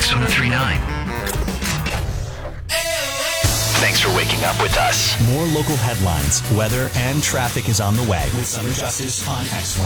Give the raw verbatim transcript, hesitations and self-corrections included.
X ten thirty-nine. Thanks for waking up with us. More local headlines, weather, and traffic is on the way with Southern Justice on X